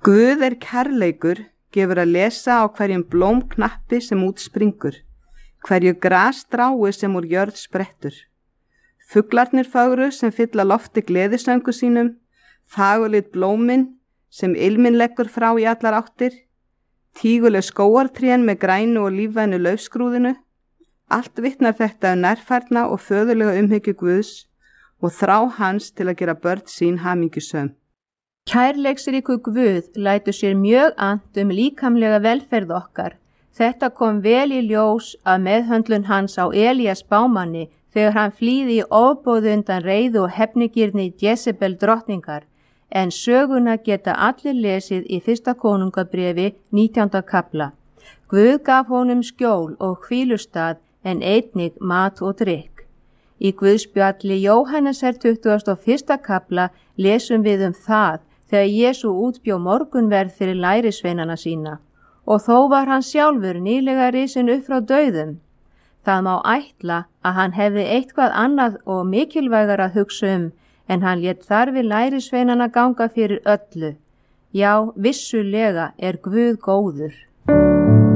Guð kærleikur, gefur að lesa á hverjum blómknappi sem út springur, hverju grasstrái sem úr jörð sprettur. Fuglarnir fögru sem fylla lofti gleðisöngu sínum, fagurlit blómin sem ilminn leggur frá í allar áttir, tíguleg skógartrén með grænu og lífvænu laufskrúðinu. Allt vitnar þetta nærfærna og föðurlega umhyggju Guðs og þrá hans til að gera börn sín hamingjusöm. Kærleiksríku Guð lætur sér mjög annt líkamlega velferð okkar. Þetta kom vel í ljós af meðhöndlun hans á Elías spámanni þegar hann flýði í ofboði undan reiði og hefnigirni Jezebel drottningar, en söguna geta allir lesið í 1. konungabréfi 19. kafla. Guð gaf honum skjól og hvílustað en einnig mat og drykk. Í Guðspjalli Jóhannesar 21. kafla lesum við það þegar Jesú útbjó morgunverð fyrir lærisveinana sína og þó var hann sjálfur nýlega risinn upp frá dauðum. Það má ætla að hann hefði eitthvað annað og mikilvægar að hugsa en hann lét þarfi lærisveinana ganga fyrir öllu. Já, vissulega Guð góður.